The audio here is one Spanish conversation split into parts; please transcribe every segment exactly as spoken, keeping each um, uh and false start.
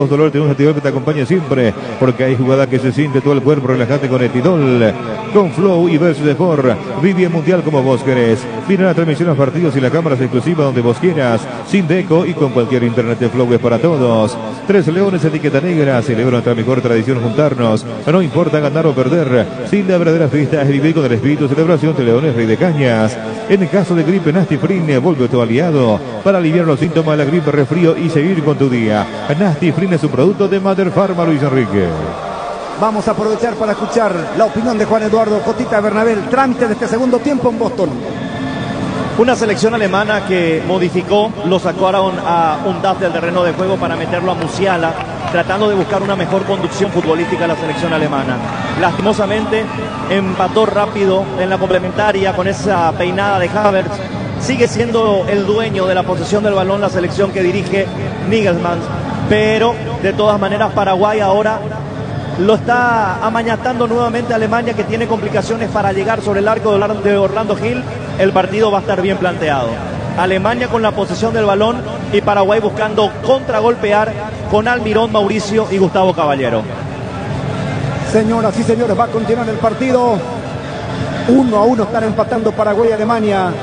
Dolor, tenemos un activador que te acompaña siempre, porque hay jugada que se siente todo el cuerpo. Relajate con Etidol, con Flow y Versus Sport. Vive el mundial como vos querés. Mira la transmisión a los partidos y las cámaras exclusivas donde vos quieras, sin deco y con cualquier internet de Flow es para todos. Tres Leones, etiqueta negra, celebra nuestra mejor tradición juntarnos. No importa ganar o perder, sin la verdadera fiesta es vivir con el espíritu de celebración de Leones Rey de Cañas. En el caso de gripe, Nastifrin vuelve tu aliado para aliviar los síntomas de la gripe, resfrío y seguir con tu día. Nastifrin es un producto de Mater Pharma. Luis Enrique. Vamos a aprovechar para escuchar la opinión de Juan Eduardo Cotita Bernabel. Trámite de este segundo tiempo en Boston. Una selección alemana que modificó, lo sacaron a Undav del terreno de juego para meterlo a Musiala, tratando de buscar una mejor conducción futbolística a la selección alemana. Lastimosamente empató rápido en la complementaria con esa peinada de Havertz. Sigue siendo el dueño de la posesión del balón la selección que dirige Nagelsmann, pero de todas maneras Paraguay ahora lo está amañatando nuevamente a Alemania, que tiene complicaciones para llegar sobre el arco de Orlando Gil. El partido va a estar bien planteado. Alemania con la posesión del balón y Paraguay buscando contragolpear con Almirón, Mauricio y Gustavo Caballero. Señoras y señores, va a continuar el partido. Uno a uno están empatando Paraguay y Alemania.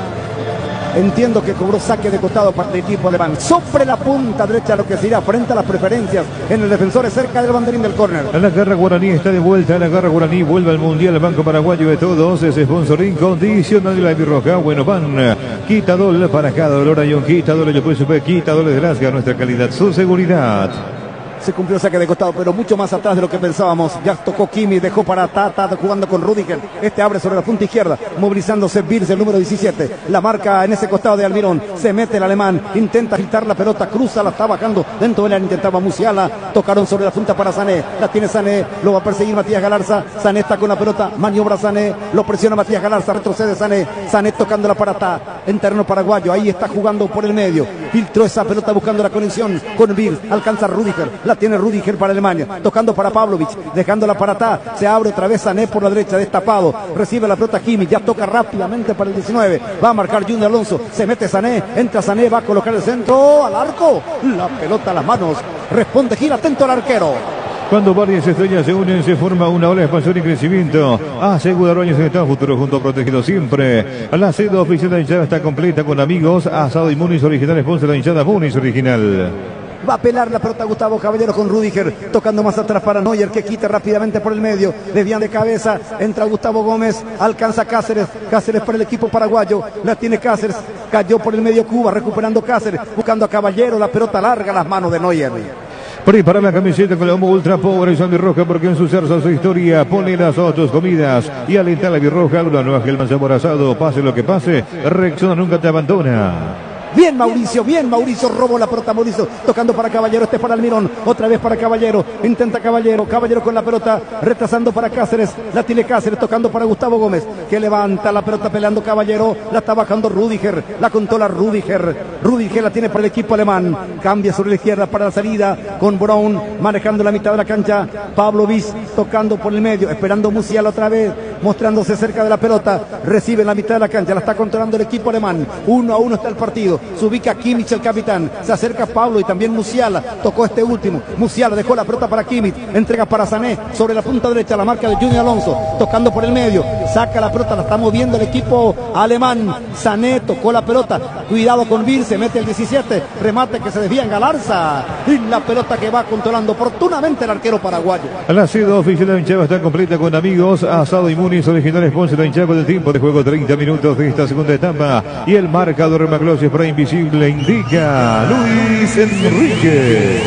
Entiendo que cobró saque de costado para el equipo alemán. Sobre la punta derecha, lo que se irá frente a las preferencias en el defensor, es cerca del banderín del córner. La garra guaraní está de vuelta. La garra guaraní vuelve al mundial. El Banco Paraguayo de todos es sponsor incondicional de la birroja. Bueno, van. Quitadol para cada dolor. Hay un quitadol. Yo puedo super quitadol de Lasga. Nuestra calidad, su seguridad. Se cumplió el saque de costado, pero mucho más atrás de lo que pensábamos. Ya tocó Kimi, dejó para Tata jugando con Rudiger. Este abre sobre la punta izquierda, movilizándose Birz, el número diecisiete. La marca en ese costado de Almirón. Se mete el alemán, intenta quitar la pelota, cruza, la está bajando dentro de la, intentaba Musiala. Tocaron sobre la punta para Sané. La tiene Sané, lo va a perseguir Matías Galarza. Sané está con la pelota, maniobra Sané, lo presiona Matías Galarza, retrocede Sané. Sané tocándola para Ta, en terreno paraguayo. Ahí está jugando por el medio. Filtró esa pelota buscando la conexión con Birz. Alcanza Rudiger. La tiene Rudiger para Alemania, tocando para Pavlovic, dejándola para Ta, se abre otra vez Sané por la derecha, destapado, recibe la pelota Kimi, ya toca rápidamente para el diecinueve, va a marcar Junior Alonso, se mete Sané, entra Sané, va a colocar el centro, al arco, la pelota a las manos, responde Gil, atento al arquero. Cuando varias estrellas se unen, se forma una ola de expansión y crecimiento. Asegura Ordóñez en estado futuro, junto protegido siempre. La sede oficial de la hinchada está completa con amigos, asado y Munis original, sponsor de la hinchada Munis original. Va a pelar la pelota Gustavo Caballero con Rudiger, tocando más atrás para Neuer, que quita rápidamente por el medio, desvían de cabeza, entra Gustavo Gómez, alcanza Cáceres, Cáceres para el equipo paraguayo, la tiene Cáceres, cayó por el medio Cuba, recuperando Cáceres, buscando a Caballero, la pelota larga a las manos de Neuer. Prepara la camiseta con la Homo Ultra Power y San Birroja, porque en su cerza su historia, pone las a tus comidas y alenta la Birroja, una nueva gel sabor asado, pase lo que pase, Rexona nunca te abandona. Bien Mauricio, bien Mauricio, robó la pelota Mauricio, tocando para Caballero, este para Almirón, otra vez para Caballero, intenta Caballero, Caballero con la pelota, retrasando para Cáceres, la tiene Cáceres, tocando para Gustavo Gómez, que levanta la pelota peleando Caballero, la está bajando Rudiger, la controla Rudiger, Rudiger la tiene para el equipo alemán, cambia sobre la izquierda para la salida, con Brown, manejando la mitad de la cancha, Pavlovic tocando por el medio, esperando Musiala otra vez, mostrándose cerca de la pelota, recibe en la mitad de la cancha, la está controlando el equipo alemán, uno a uno está el partido. Se ubica Kimmich, el capitán, se acerca Pablo y también Musiala, tocó este último, Musiala dejó la pelota para Kimmich, entrega para Sané, sobre la punta derecha la marca de Junior Alonso, tocando por el medio, saca la pelota, la está moviendo el equipo alemán, Sané tocó la pelota, cuidado con Vir, se mete el diecisiete, remate que se desvía en Galarza, y la pelota que va controlando oportunamente el arquero paraguayo. La sede oficial de la hinchada está completa con amigos, asado y Munis original, sponsor de la hinchada, del tiempo de juego, treinta minutos de esta segunda etapa, y el marcador Maclosius para Invisible indica Luis Enrique.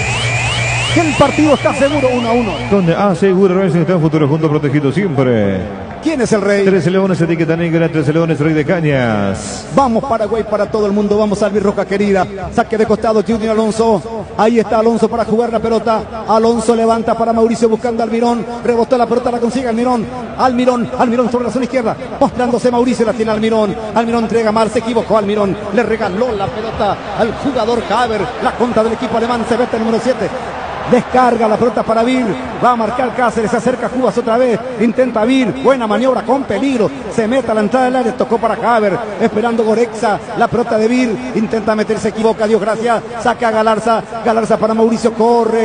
Que el partido está seguro uno a uno. Donde asegura Racing está en futuro junto protegido siempre. ¿Quién es el rey? Tres Leones, etiqueta negra, Tres Leones, Rey de Cañas. Vamos Paraguay para todo el mundo, vamos Albirroja querida. Saque de costado Junior Alonso. Ahí está Alonso para jugar la pelota. Alonso levanta para Mauricio buscando a Almirón. Rebotó la pelota, la consigue Almirón. Almirón, Almirón sobre la zona izquierda. Mostrándose Mauricio, la tiene Almirón. Almirón entrega mal, se equivocó Almirón. Le regaló la pelota al jugador Haver. La contra del equipo alemán, se mete el número siete. descarga la pelota para Vir, va a marcar Cáceres, se acerca Cubas otra vez, intenta Vir, buena maniobra con peligro, se mete a la entrada del área, tocó para Haber, esperando Gorexa, la pelota de Vir, intenta meterse, equivoca, Dios gracias, saca a Galarza, Galarza para Mauricio, corre,